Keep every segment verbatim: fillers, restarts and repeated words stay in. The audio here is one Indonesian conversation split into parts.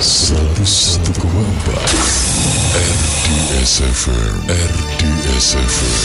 seratus koma empat R D S F M, R D S F M.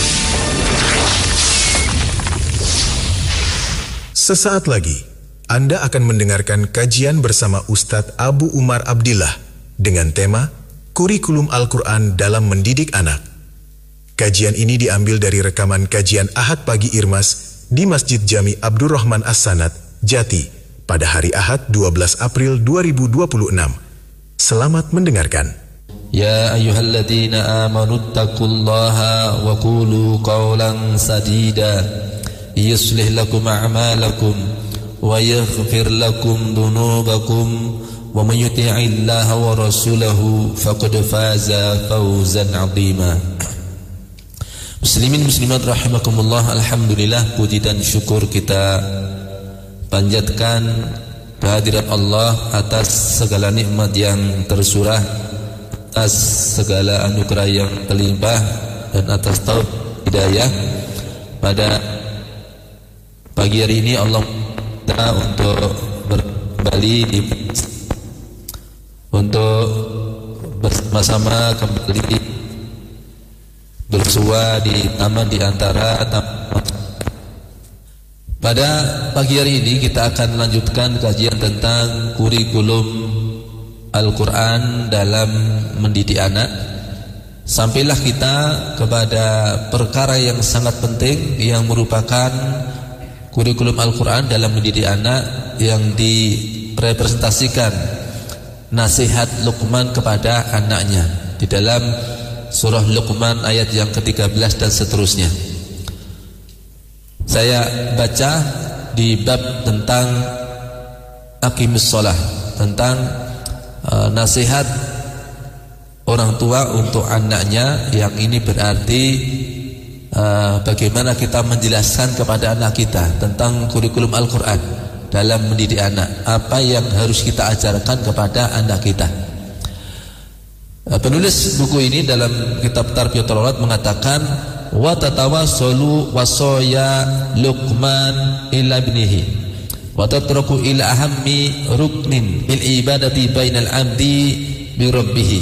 Sesaat lagi Anda akan mendengarkan kajian bersama Ustadz Abu Umar Abdillah dengan tema Kurikulum Al-Quran dalam Mendidik Anak. Kajian ini diambil dari rekaman kajian Ahad Pagi Irmas di Masjid Jami Abdurrahman As-Sanad, Jati, pada hari Ahad dua belas April dua ribu dua puluh enam. Selamat mendengarkan. Ya ayyuhalladzina amanu taqullaha wa qulu qawlan sadida yuslih lakum a'malakum wa yaghfir lakum dhunubakum wa man yuti'illaha wa rasulahu faqad faza fawzan 'azima. Muslimin muslimat rahimakumullah, alhamdulillah, puji dan syukur kita panjatkan kehadirat Allah atas segala nikmat yang tersurah, atas segala anugerah yang terlimpah, dan atas taufik hidayah. Pada pagi hari ini Allah minta untuk kembali di, untuk bersama-sama kembali bersua di taman di antara taman. Pada pagi hari ini kita akan melanjutkan kajian tentang kurikulum Al-Quran dalam mendidik anak. Sampailah kita kepada perkara yang sangat penting yang merupakan kurikulum Al-Quran dalam mendidik anak, yang direpresentasikan nasihat Luqman kepada anaknya di dalam surah Luqman ayat yang ke tiga belas dan seterusnya. Saya baca di bab tentang aqimus shalah, tentang uh, nasihat orang tua untuk anaknya, yang ini berarti uh, bagaimana kita menjelaskan kepada anak kita tentang kurikulum Al-Quran dalam mendidik anak, apa yang harus kita ajarkan kepada anak kita. Penulis buku ini dalam kitab Tarbiyatul Aulad mengatakan, wa tatawassalu wasaya Luqman ila ibnihi wa tatraku ila ahammi ruknin bil ibadati bainal abdi bi rabbih